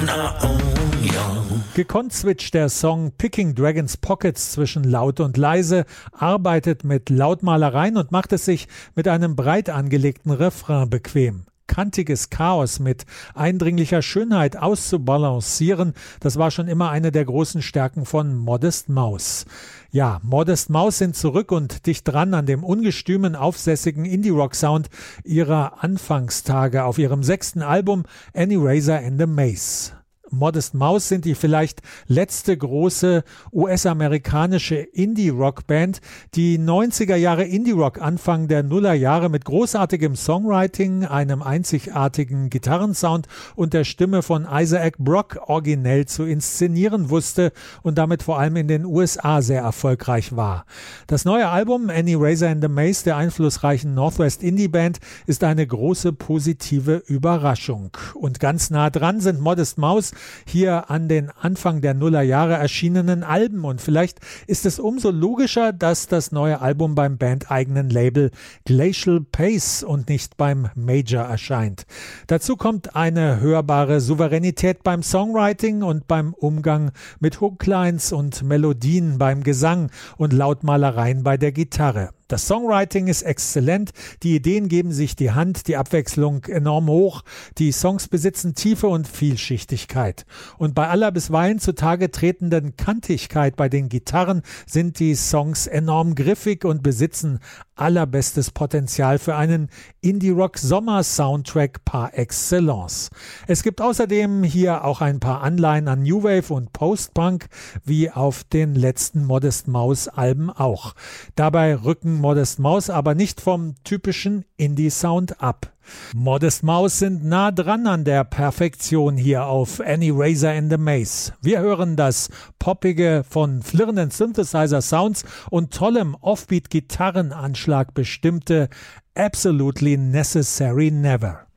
Gekonnt switcht der Song Picking Dragons Pockets zwischen laut und leise, arbeitet mit Lautmalereien und macht es sich mit einem breit angelegten Refrain bequem. Kantiges Chaos mit eindringlicher Schönheit auszubalancieren, das war schon immer eine der großen Stärken von Modest Mouse. Ja, Modest Mouse sind zurück und dicht dran an dem ungestümen, aufsässigen Indie-Rock-Sound ihrer Anfangstage auf ihrem 6. Album Annie Razor and the Maze. Modest Mouse sind die vielleicht letzte große US-amerikanische Indie-Rock-Band, die 90er Jahre Indie-Rock Anfang der Nullerjahre mit großartigem Songwriting, einem einzigartigen Gitarrensound und der Stimme von Isaac Brock originell zu inszenieren wusste und damit vor allem in den USA sehr erfolgreich war. Das neue Album Annie Razor and the Maze der einflussreichen Northwest Indie-Band ist eine große positive Überraschung. Und ganz nah dran sind Modest Mouse hier an den Anfang der Nullerjahre erschienenen Alben und vielleicht ist es umso logischer, dass das neue Album beim bandeigenen Label Glacial Pace und nicht beim Major erscheint. Dazu kommt eine hörbare Souveränität beim Songwriting und beim Umgang mit Hooklines und Melodien beim Gesang und Lautmalereien bei der Gitarre. Das Songwriting ist exzellent, die Ideen geben sich die Hand, die Abwechslung enorm hoch, die Songs besitzen Tiefe und Vielschichtigkeit. Und bei aller bisweilen zutage tretenden Kantigkeit bei den Gitarren sind die Songs enorm griffig und besitzen allerbestes Potenzial für einen Indie-Rock-Sommer-Soundtrack par excellence. Es gibt außerdem hier auch ein paar Anleihen an New Wave und Post-Punk, wie auf den letzten Modest Mouse-Alben auch. Dabei rücken Modest Mouse aber nicht vom typischen Indie-Sound ab. Modest Mouse sind nah dran an der Perfektion hier auf Annie Razor and the Maze. Wir hören das poppige, von flirrenden Synthesizer-Sounds und tollem Offbeat-Gitarrenanschlag bestimmte Absolutely Necessary Never.